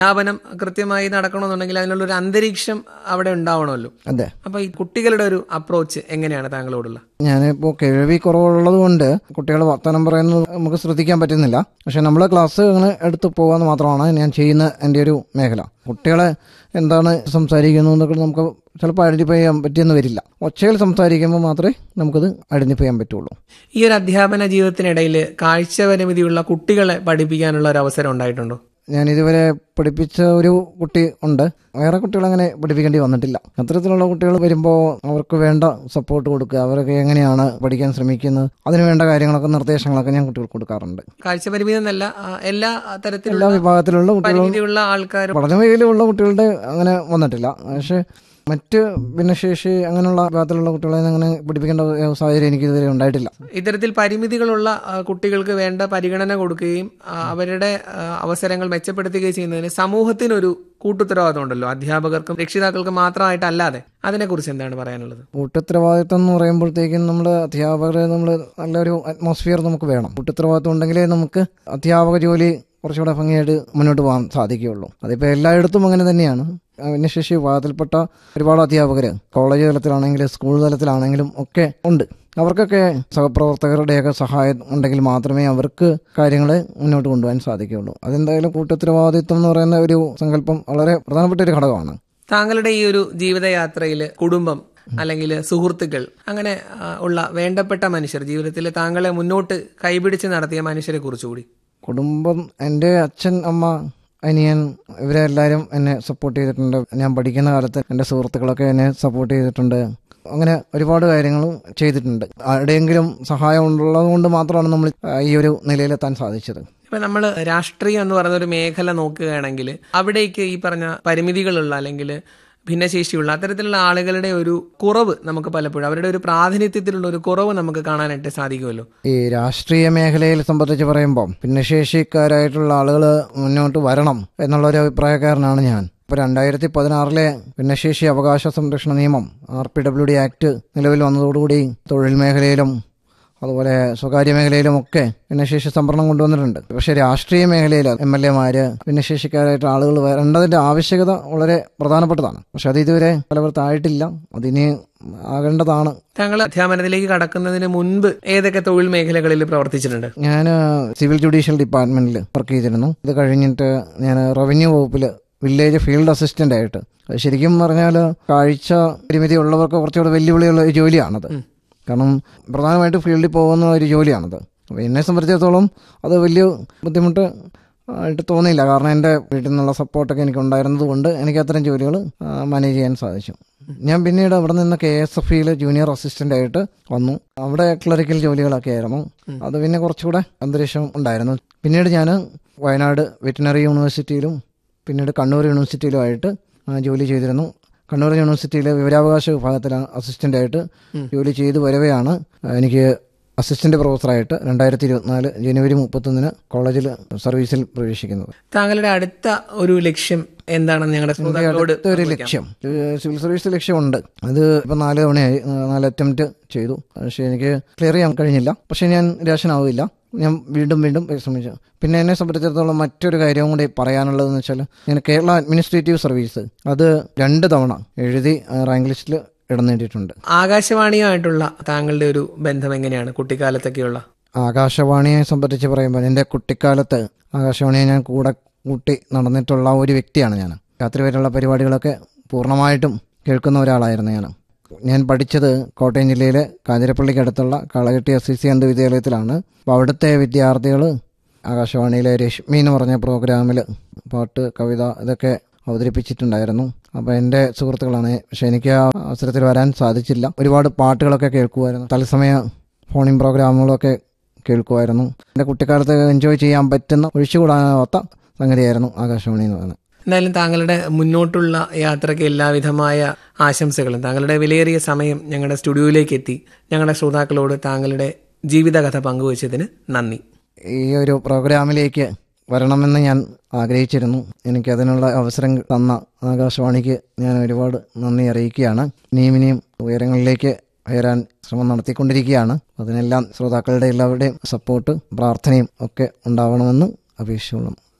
അധ്യാപനം കൃത്യമായി നടക്കണമെന്നുണ്ടെങ്കിൽ അതിനുള്ളൊരു അന്തരീക്ഷം അവിടെ ഉണ്ടാവണമല്ലോ. അതെ. അപ്പൊ ഈ കുട്ടികളുടെ ഒരു അപ്രോച്ച് എങ്ങനെയാണ് താങ്കളോടുള്ള? ഞാനിപ്പോൾ കേൾവി കുറവുള്ളത് കൊണ്ട് കുട്ടികൾ വർത്തമാനം പറയുന്നത് നമുക്ക് ശ്രദ്ധിക്കാൻ പറ്റുന്നില്ല. പക്ഷെ നമ്മളെ ക്ലാസ്സുകൾ എടുത്ത് പോകാമെന്ന് മാത്രമാണ് ഞാൻ ചെയ്യുന്ന എൻ്റെ ഒരു മേഖല. കുട്ടികളെ എന്താണ് സംസാരിക്കുന്നത് എന്നൊക്കെ നമുക്ക് ചിലപ്പോൾ ഐഡന്റിഫൈ ചെയ്യാൻ പറ്റിയെന്ന് വരില്ല. ഒച്ചയിൽ സംസാരിക്കുമ്പോൾ മാത്രമേ നമുക്കത് ഐഡന്റിഫൈ ചെയ്യാൻ പറ്റുള്ളൂ. ഈ ഒരു അധ്യാപന ജീവിതത്തിനിടയിൽ കാഴ്ച പരിമിതിയുള്ള കുട്ടികളെ പഠിപ്പിക്കാനുള്ള ഒരു അവസരം ഉണ്ടായിട്ടുണ്ടോ? ഞാൻ ഇതുവരെ പഠിപ്പിച്ച ഒരു കുട്ടി ഉണ്ട്. വേറെ കുട്ടികളങ്ങനെ പഠിപ്പിക്കേണ്ടി വന്നിട്ടില്ല. അത്തരത്തിലുള്ള കുട്ടികൾ വരുമ്പോൾ അവർക്ക് വേണ്ട സപ്പോർട്ട് കൊടുക്കുക, അവരൊക്കെ എങ്ങനെയാണ് പഠിക്കാൻ ശ്രമിക്കുന്നത്, അതിന് വേണ്ട കാര്യങ്ങളൊക്കെ നിർദ്ദേശങ്ങളൊക്കെ ഞാൻ കുട്ടികൾക്ക് കൊടുക്കാറുണ്ട്. കാഴ്ച പരിമിതി എന്നല്ല, എല്ലാ എല്ലാ വിഭാഗത്തിലുള്ള കുട്ടികളുള്ള ആൾക്കാർ പഠന മേഖലയിലുള്ള കുട്ടികളുടെ അങ്ങനെ വന്നിട്ടില്ല. പക്ഷേ മറ്റ് ഭിന്നശേഷി അങ്ങനെയുള്ള വിഭാഗത്തിലുള്ള കുട്ടികളെ അങ്ങനെ പഠിപ്പിക്കേണ്ട സാഹചര്യം എനിക്ക് ഇതുവരെ ഉണ്ടായിട്ടില്ല. ഇത്തരത്തിൽ പരിമിതികളുള്ള കുട്ടികൾക്ക് വേണ്ട പരിഗണന കൊടുക്കുകയും അവരുടെ അവസരങ്ങൾ മെച്ചപ്പെടുത്തുകയും ചെയ്യുന്നതിന് സമൂഹത്തിനൊരു കൂട്ടുത്തരവാദിത്വം ഉണ്ടല്ലോ, അധ്യാപകർക്കും രക്ഷിതാക്കൾക്കും മാത്രമായിട്ടല്ലാതെ. അതിനെക്കുറിച്ച് എന്താണ് പറയാനുള്ളത്? കൂട്ടുത്തരവാദിത്വം എന്ന് പറയുമ്പോഴത്തേക്കും നമ്മൾ അധ്യാപകരെ നല്ലൊരു അറ്റ്മോസ്ഫിയർ നമുക്ക് വേണം. കൂട്ടുത്തരവാദിത്വം ഉണ്ടെങ്കിലേ നമുക്ക് അധ്യാപക ജോലി കുറച്ചുകൂടെ ഭംഗിയായിട്ട് മുന്നോട്ട് പോകാൻ സാധിക്കുകയുള്ളൂ. അതിപ്പോൾ എല്ലായിടത്തും അങ്ങനെ തന്നെയാണ്. ഭിന്നശേഷി വിഭാഗത്തിൽപ്പെട്ട ഒരുപാട് അധ്യാപകർ കോളേജ് തലത്തിലാണെങ്കിലും സ്കൂൾ തലത്തിലാണെങ്കിലും ഒക്കെ ഉണ്ട്. അവർക്കൊക്കെ സഹപ്രവർത്തകരുടെയൊക്കെ സഹായം ഉണ്ടെങ്കിൽ മാത്രമേ അവർക്ക് കാര്യങ്ങളെ മുന്നോട്ട് കൊണ്ടുപോകാൻ സാധിക്കുകയുള്ളൂ. അതെന്തായാലും കൂട്ടുത്തരവാദിത്വം എന്ന് പറയുന്ന ഒരു സങ്കല്പം വളരെ പ്രധാനപ്പെട്ട ഒരു ഘടകമാണ്. താങ്കളുടെ ഈ ഒരു ജീവിതയാത്രയിൽ കുടുംബം അല്ലെങ്കിൽ സുഹൃത്തുക്കൾ അങ്ങനെ ഉള്ള വേണ്ടപ്പെട്ട മനുഷ്യർ, ജീവിതത്തിൽ താങ്കളെ മുന്നോട്ട് കൈപിടിച്ച് നടത്തിയ മനുഷ്യരെ കുറിച്ചുകൂടി. കുടുംബം, എൻ്റെ അച്ഛൻ, അമ്മ, അനിയൻ, ഇവരെല്ലാവരും എന്നെ സപ്പോർട്ട് ചെയ്തിട്ടുണ്ട്. ഞാൻ പഠിക്കുന്ന കാലത്ത് എൻ്റെ സുഹൃത്തുക്കളൊക്കെ എന്നെ സപ്പോർട്ട് ചെയ്തിട്ടുണ്ട്. അങ്ങനെ ഒരുപാട് കാര്യങ്ങളും ചെയ്തിട്ടുണ്ട്. ആരുടെയെങ്കിലും സഹായം ഉള്ളത് കൊണ്ട് മാത്രമാണ് നമ്മൾ ഈ ഒരു നിലയിലെത്താൻ സാധിച്ചത്. ഇപ്പം നമ്മൾ രാഷ്ട്രീയം എന്ന് പറയുന്ന ഒരു മേഖല നോക്കുകയാണെങ്കിൽ അവിടേക്ക് ഈ പറഞ്ഞ പരിമിതികളുള്ള അല്ലെങ്കിൽ ഭിന്നശേഷിയുള്ള അത്തരത്തിലുള്ള ആളുകളുടെ ഒരു കുറവ് നമുക്ക് പലപ്പോഴും, അവരുടെ ഒരു പ്രാതിനിധ്യത്തിലുള്ള ഒരു കുറവ് നമുക്ക് കാണാനായിട്ട് സാധിക്കുമല്ലോ. ഈ രാഷ്ട്രീയ മേഖലയിൽ സംബന്ധിച്ച് പറയുമ്പോൾ ഭിന്നശേഷിക്കാരായിട്ടുള്ള ആളുകൾ മുന്നോട്ട് വരണം എന്നുള്ളൊരു അഭിപ്രായക്കാരനാണ് ഞാൻ. ഇപ്പോൾ 2016 ഭിന്നശേഷി അവകാശ സംരക്ഷണ നിയമം RPWD ആക്ട് നിലവിൽ വന്നതോടുകൂടി തൊഴിൽ മേഖലയിലും അതുപോലെ സ്വകാര്യ മേഖലയിലുമൊക്കെ ഭിന്നശേഷി സംവരണം കൊണ്ടുവന്നിട്ടുണ്ട്. പക്ഷേ രാഷ്ട്രീയ മേഖലയിൽ MLA-മാര് ഭിന്നശേഷിക്കാരായിട്ട് ആളുകൾ വരേണ്ടതിൻ്റെ ആവശ്യകത വളരെ പ്രധാനപ്പെട്ടതാണ്. പക്ഷെ അത് ഇതുവരെ ഫലവത്തായിട്ടില്ല. അതിന് ആകേണ്ടതാണ്. താങ്കൾ അധ്യാപനത്തിലേക്ക് കടക്കുന്നതിന് മുൻപ് ഏതൊക്കെ തൊഴിൽ മേഖലകളിൽ പ്രവർത്തിച്ചിട്ടുണ്ട്? ഞാൻ സിവിൽ ജുഡീഷ്യൽ ഡിപ്പാർട്ട്മെന്റിൽ വർക്ക് ചെയ്തിരുന്നു. ഇത് കഴിഞ്ഞിട്ട് ഞാൻ റവന്യൂ വകുപ്പിൽ വില്ലേജ് ഫീൽഡ് അസിസ്റ്റന്റ് ആയിട്ട്. ശരിക്കും പറഞ്ഞാൽ കാഴ്ച പരിമിതി ഉള്ളവർക്ക് കുറച്ചുകൂടെ വെല്ലുവിളിയുള്ള ഒരു ജോലിയാണത്. കാരണം പ്രധാനമായിട്ട് ഫീൽഡിൽ പോകുന്ന ഒരു ജോലിയാണത്. അപ്പോൾ എന്നെ സംബന്ധിച്ചിടത്തോളം അത് വലിയ ബുദ്ധിമുട്ട് ആയിട്ട് തോന്നിയില്ല. കാരണം എൻ്റെ വീട്ടിൽ നിന്നുള്ള സപ്പോർട്ടൊക്കെ എനിക്ക് ഉണ്ടായിരുന്നത് കൊണ്ട് എനിക്ക് അത്തരം ജോലികൾ മാനേജ് ചെയ്യാൻ സാധിച്ചു. ഞാൻ പിന്നീട് അവിടെ നിന്ന് KSFE-യിൽ ജൂനിയർ അസിസ്റ്റൻ്റ് ആയിട്ട് വന്നു. അവിടെ ക്ലറിക്കൽ ജോലികളൊക്കെ ആയിരുന്നു. അത് പിന്നെ കുറച്ചുകൂടെ അന്തരീക്ഷം ഉണ്ടായിരുന്നു. പിന്നീട് ഞാൻ വയനാട് വെറ്റിനറി യൂണിവേഴ്സിറ്റിയിലും പിന്നീട് കണ്ണൂർ യൂണിവേഴ്സിറ്റിയിലുമായിട്ട് ജോലി ചെയ്തിരുന്നു. കണ്ണൂർ യൂണിവേഴ്സിറ്റിയിലെ വിവരാവകാശ വിഭാഗത്തിൽ അസിസ്റ്റൻ്റായിട്ട് ജോലി ചെയ്ത് വരവെയാണ് എനിക്ക് അസിസ്റ്റന്റ് പ്രൊഫസറായിട്ട് 2024 ജനുവരി 31 കോളേജിൽ സർവീസിൽ പ്രവേശിക്കുന്നത്. താങ്കളുടെ അടുത്ത ഒരു ലക്ഷ്യം എന്താണെന്ന് ഞങ്ങളുടെ ഒരു ലക്ഷ്യം, സിവിൽ സർവീസ് ലക്ഷ്യമുണ്ട്. അത് ഇപ്പം 4 തവണയായി 4 അറ്റംപ്റ്റ് ചെയ്തു. പക്ഷേ എനിക്ക് ക്ലിയർ ചെയ്യാൻ കഴിഞ്ഞില്ല. പക്ഷേ ഞാൻ നിരാശനാവില്ല. ഞാൻ വീണ്ടും പരിശ്രമിച്ചു. പിന്നെ എന്നെ സംബന്ധിച്ചിടത്തോളം മറ്റൊരു കാര്യവും കൂടി പറയാനുള്ളതെന്ന് വെച്ചാൽ ഞാൻ കേരള അഡ്മിനിസ്ട്രേറ്റീവ് സർവീസ് അത് 2 തവണ എഴുതി റാങ്ക് ലിസ്റ്റിൽ ഇടം നേടിയിട്ടുണ്ട്. ആകാശവാണിയുമായിട്ടുള്ള താങ്കളുടെ ഒരു ബന്ധം എങ്ങനെയാണ് കുട്ടിക്കാലത്തൊക്കെയുള്ള? ആകാശവാണിയെ സംബന്ധിച്ച് പറയുമ്പോൾ എൻ്റെ കുട്ടിക്കാലത്ത് ആകാശവാണിയെ ഞാൻ കൂടെ കൂട്ടി നടന്നിട്ടുള്ള ഒരു വ്യക്തിയാണ് ഞാൻ. രാത്രി വരെയുള്ള പരിപാടികളൊക്കെ പൂർണ്ണമായിട്ടും കേൾക്കുന്ന ഒരാളായിരുന്നു ഞാൻ. ഞാൻ പഠിച്ചത് കോട്ടയം ജില്ലയിലെ കാഞ്ഞിരപ്പള്ളിക്കടുത്തുള്ള കാളകെട്ടി SCC വിദ്യാലയത്തിലാണ്. അപ്പോൾ അവിടുത്തെ വിദ്യാർത്ഥികൾ ആകാശവാണിയിലെ രശ്മി എന്ന് പറഞ്ഞ പ്രോഗ്രാമിൽ പാട്ട്, കവിത ഇതൊക്കെ അവതരിപ്പിച്ചിട്ടുണ്ടായിരുന്നു. അപ്പോൾ എൻ്റെ സുഹൃത്തുക്കളാണ്. പക്ഷെ എനിക്ക് ആ അവസരത്തിൽ വരാൻ സാധിച്ചില്ല. ഒരുപാട് പാട്ടുകളൊക്കെ കേൾക്കുമായിരുന്നു. തത്സമയ ഫോണിൻ പ്രോഗ്രാമുകളൊക്കെ കേൾക്കുമായിരുന്നു. എൻ്റെ കുട്ടിക്കാലത്ത് എൻജോയ് ചെയ്യാൻ പറ്റുന്ന ഒഴിച്ചുകൂടാനാവാത്ത സംഗതിയായിരുന്നു ആകാശവാണി എന്ന് പറയുന്നത്. എന്തായാലും താങ്കളുടെ മുന്നോട്ടുള്ള യാത്രയ്ക്ക് എല്ലാവിധമായ ആശംസകളും. താങ്കളുടെ വിലയേറിയ സമയം ഞങ്ങളുടെ സ്റ്റുഡിയോയിലേക്ക് എത്തി ഞങ്ങളുടെ ശ്രോതാക്കളോട് താങ്കളുടെ ജീവിതകഥ പങ്കുവച്ചതിന് നന്ദി. ഈ ഒരു പ്രോഗ്രാമിലേക്ക് വരണമെന്ന് ഞാൻ ആഗ്രഹിച്ചിരുന്നു. എനിക്കതിനുള്ള അവസരം തന്ന ആകാശവാണിക്ക് ഞാൻ ഒരുപാട് നന്ദി അറിയിക്കുകയാണ്. ഇനിയും ഉയരങ്ങളിലേക്ക് ഉയരാൻ ശ്രമം നടത്തിക്കൊണ്ടിരിക്കുകയാണ്. അതിനെല്ലാം ശ്രോതാക്കളുടെ എല്ലാവരുടെയും സപ്പോർട്ട്, പ്രാർത്ഥനയും ഒക്കെ ഉണ്ടാവണമെന്ന് അപേക്ഷിച്ചുകൊള്ളുന്നു.